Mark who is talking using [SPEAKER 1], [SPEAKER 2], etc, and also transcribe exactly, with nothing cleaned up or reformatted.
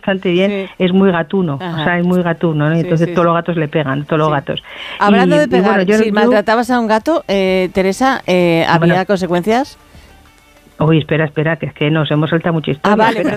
[SPEAKER 1] bastante bien,
[SPEAKER 2] Sí.
[SPEAKER 1] es muy gatuno,
[SPEAKER 2] Ajá.
[SPEAKER 1] o sea, es muy gatuno, ¿no?
[SPEAKER 2] Sí,
[SPEAKER 1] Entonces
[SPEAKER 2] sí,
[SPEAKER 1] todos
[SPEAKER 2] sí.
[SPEAKER 1] los gatos le pegan, todos los
[SPEAKER 2] Sí.
[SPEAKER 1] gatos.
[SPEAKER 2] Hablando
[SPEAKER 1] Y-
[SPEAKER 2] de
[SPEAKER 1] y
[SPEAKER 2] pegar,
[SPEAKER 1] bueno, yo-
[SPEAKER 2] si
[SPEAKER 1] yo-
[SPEAKER 2] maltratabas a un gato, eh, Teresa, eh, ¿había
[SPEAKER 1] Bueno.
[SPEAKER 2] consecuencias?
[SPEAKER 1] Uy, espera, espera, que es que nos hemos saltado mucha historia.
[SPEAKER 2] Ah, vale,
[SPEAKER 1] espera.